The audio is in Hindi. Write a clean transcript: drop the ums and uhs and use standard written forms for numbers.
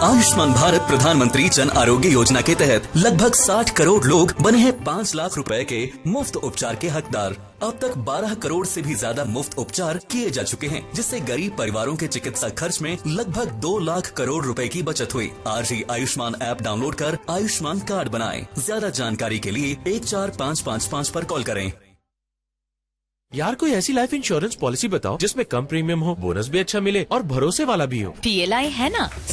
आयुष्मान भारत प्रधानमंत्री जन आरोग्य योजना के तहत लगभग 60 करोड़ लोग बने हैं 5 लाख रुपए के मुफ्त उपचार के हकदार। अब तक 12 करोड़ से भी ज्यादा मुफ्त उपचार किए जा चुके हैं, जिससे गरीब परिवारों के चिकित्सा खर्च में लगभग 2 लाख करोड़ रुपए की बचत हुई। आज ही आयुष्मान ऐप डाउनलोड कर आयुष्मान कार्ड बनाएं। ज्यादा जानकारी के लिए 14555 पर कॉल करें। यार कोई ऐसी लाइफ इंश्योरेंस पॉलिसी बताओ जिसमें कम प्रीमियम हो, बोनस भी अच्छा मिले और भरोसे वाला भी हो। PLI है ना।